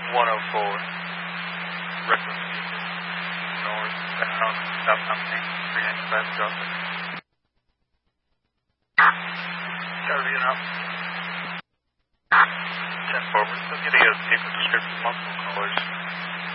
104. Reckless vehicle. Northbound, southbound tank, 395 traffic. Charlie, you know. 10 forward. Still getting a vehicle description, multiple colors.